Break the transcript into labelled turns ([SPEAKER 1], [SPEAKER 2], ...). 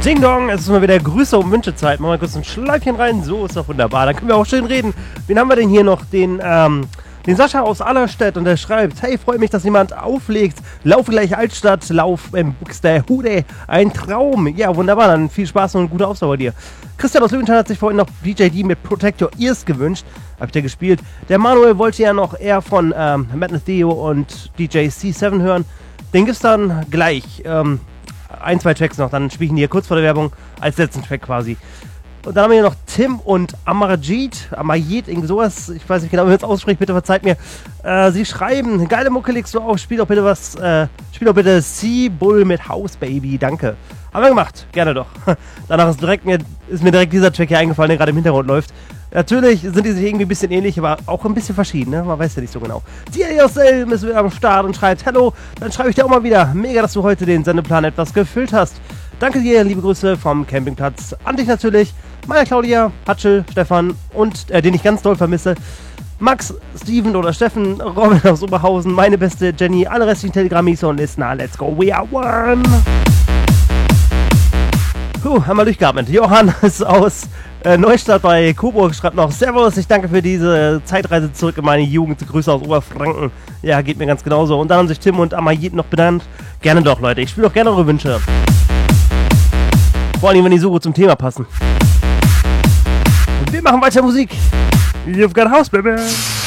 [SPEAKER 1] Ding Dong, es ist mal wieder Grüße und Wünschezeit. Machen wir kurz ein Schleifchen rein, so ist doch wunderbar. Dann können wir auch schön reden. Wen haben wir denn hier noch? Den Sascha aus Allerstedt, und der schreibt: Hey, freut mich, dass jemand auflegt. Laufe gleich Altstadt, lauf im Buxtehude. Ein Traum. Ja, wunderbar, dann viel Spaß und gute Ausdauer bei dir. Christian aus Löwenstein hat sich vorhin noch DJD mit Protect Your Ears gewünscht. Hab ich da gespielt. Der Manuel wollte ja noch eher von Madness Theo und DJ C7 hören. Den gibt's dann gleich. Ein, zwei Tracks noch, dann spiele ich ihn hier kurz vor der Werbung als letzten Track quasi. Und dann haben wir hier noch Tim und Amarjit, irgendwie sowas, ich weiß nicht genau, wie man es ausspricht, bitte verzeiht mir. Sie schreiben: Geile Mucke legst du auf, spiel doch bitte Sea-Bull mit House Baby, danke. Haben wir gemacht, gerne doch. Danach ist mir direkt dieser Track hier eingefallen, der gerade im Hintergrund läuft. Natürlich sind die sich irgendwie ein bisschen ähnlich, aber auch ein bisschen verschieden, ne? Man weiß ja nicht so genau. TLSL ist wieder am Start und schreibt: Hallo, dann schreibe ich dir auch mal wieder. Mega, dass du heute den Sendeplan etwas gefüllt hast. Danke dir, liebe Grüße vom Campingplatz. An dich natürlich, meine Claudia, Hatschel, Stefan und, den ich ganz doll vermisse, Max, Steven oder Steffen, Robin aus Oberhausen, meine beste Jenny, alle restlichen Telegrammis und Listener, let's go, we are one! Haben wir durchgeatmet. Johann ist aus Neustadt bei Coburg, schreibt noch: Servus, ich danke für diese Zeitreise zurück in meine Jugend. Grüße aus Oberfranken. Ja, geht mir ganz genauso. Und dann haben sich Tim und Amayit noch benannt. Gerne doch, Leute. Ich spiele auch gerne eure Wünsche. Vor allem, wenn die so gut zum Thema passen. Wir machen weiter Musik. You've got house, baby.